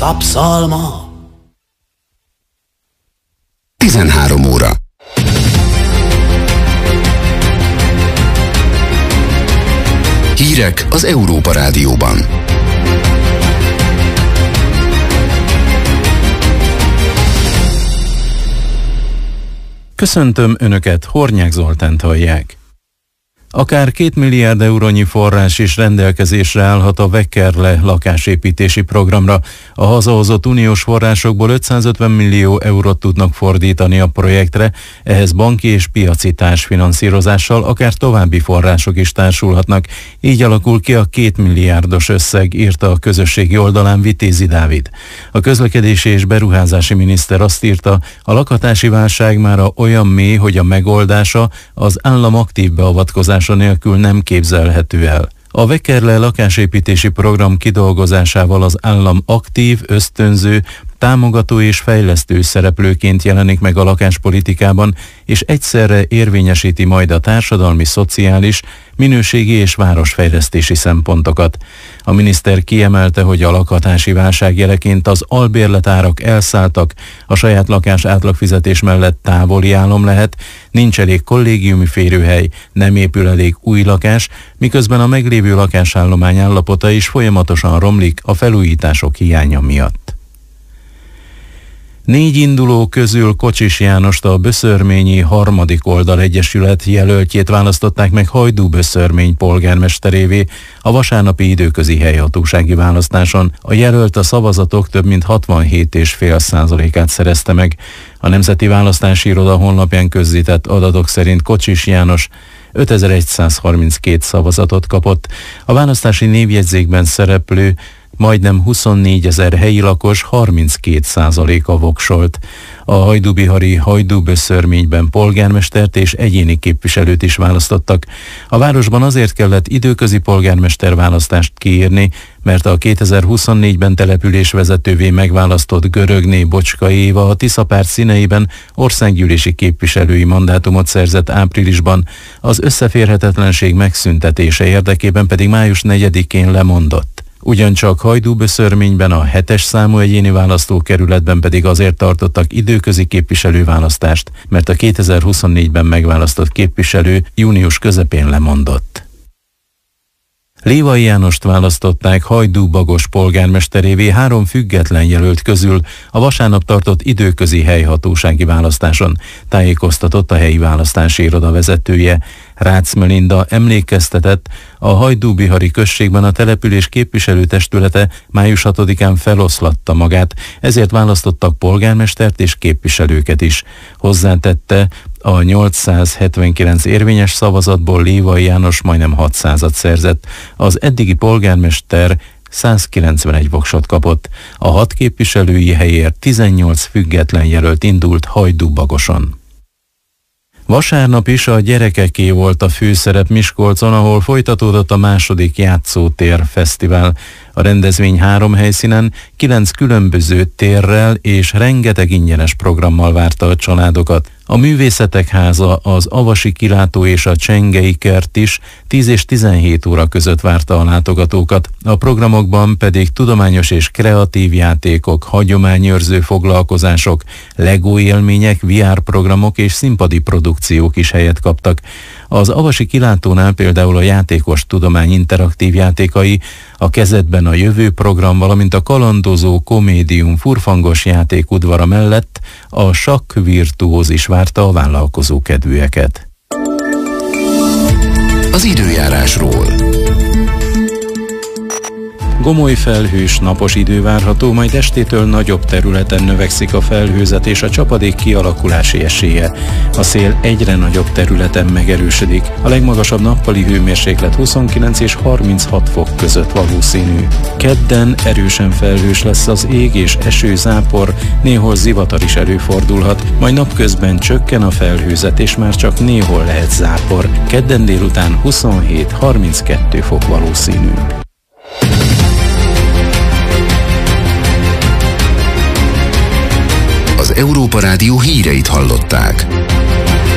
Szapszalma. 13 óra. Hírek az Európa Rádióban. Köszöntöm Önöket, Hornyák Zoltánt hallják. Akár 2 milliárd eurónyi forrás is rendelkezésre állhat a Vekkerle lakásépítési programra. A hazahozott uniós forrásokból 550 millió eurót tudnak fordítani a projektre, ehhez banki és piaci társfinanszírozással akár további források is társulhatnak. Így alakul ki a 2 milliárdos összeg, írta a közösségi oldalán Vitézi Dávid. A közlekedési és beruházási miniszter azt írta, a lakhatási válság mára olyan mély, hogy a megoldása az állam aktív beavatkozása nélkül nem képzelhető el. A Vekkerle lakásépítési program kidolgozásával az állam aktív, ösztönző, támogató és fejlesztő szereplőként jelenik meg a lakáspolitikában, és egyszerre érvényesíti majd a társadalmi, szociális, minőségi és városfejlesztési szempontokat. A miniszter kiemelte, hogy a lakhatási válság jeleként az albérletárak elszálltak, a saját lakás átlagfizetés mellett távoli álom lehet, nincs elég kollégiumi férőhely, nem épül elég új lakás, miközben a meglévő lakásállomány állapota is folyamatosan romlik a felújítások hiánya miatt. 4 induló közül Kocsis Jánost, a Böszörményi Harmadik Oldal Egyesület jelöltjét választották meg Hajdú-Böszörmény polgármesterévé a vasárnapi időközi helyhatósági választáson. A jelölt a szavazatok több mint 67,5%-át szerezte meg. A Nemzeti Választási Iroda honlapján közzétett adatok szerint Kocsis János 5132 szavazatot kapott. A választási névjegyzékben szereplő majdnem 24 000 helyi lakos 32%-a voksolt. A hajdúbihari Hajdú-Böszörményben polgármestert és egyéni képviselőt is választottak. A városban azért kellett időközi polgármesterválasztást kiírni, mert a 2024-ben településvezetővé megválasztott Görögné Bocskai Éva a Tiszapárt színeiben országgyűlési képviselői mandátumot szerzett áprilisban, az összeférhetetlenség megszüntetése érdekében pedig május 4-én lemondott. Ugyancsak Hajdú-Böszörményben a 7-es számú egyéni választókerületben pedig azért tartottak időközi képviselőválasztást, mert a 2024-ben megválasztott képviselő június közepén lemondott. Lévai Jánost választották Hajdú-Bagos polgármesterévé 3 független jelölt közül a vasárnap tartott időközi helyhatósági választáson, tájékoztatott a helyi választási iroda vezetője. Rácz Melinda emlékeztetett, a hajdúbihari községben a település képviselőtestülete május 6-án feloszlatta magát, ezért választottak polgármestert és képviselőket is. Hozzátette, a 879 érvényes szavazatból Lévai János majdnem 600-at szerzett. Az eddigi polgármester 191 voksot kapott. A 6 képviselői helyért 18 független jelölt indult Hajdú-Bagoson. Vasárnap is a gyerekeké volt a főszerep Miskolcon, ahol folytatódott a második Játszótér Fesztivál. A rendezvény 3 helyszínen, 9 különböző térrel és rengeteg ingyenes programmal várta a családokat. A Művészetek Háza, az Avasi Kilátó és a Csengei Kert is 10 és 17 óra között várta a látogatókat. A programokban pedig tudományos és kreatív játékok, hagyományőrző foglalkozások, Lego élmények, VR programok és színpadi produkciók is helyet kaptak. Az Avasi Kilátónál például a játékos tudomány interaktív játékai, a Kezedben a jövő program, valamint a kalandozó komédium furfangos játék udvara mellett a sakk virtuóz is várta a vállalkozókedvűeket. Az időjárásról. Gomoly felhős, napos idő várható, majd estétől nagyobb területen növekszik a felhőzet és a csapadék kialakulási esélye. A szél egyre nagyobb területen megerősödik. A legmagasabb nappali hőmérséklet 29 és 36 fok között valószínű. Kedden erősen felhős lesz az ég és esőzápor, néhol zivatar is előfordulhat, majd napközben csökken a felhőzet és már csak néhol lehet zápor. Kedden délután 27-32 fok valószínű. Az Európa Rádió híreit hallották.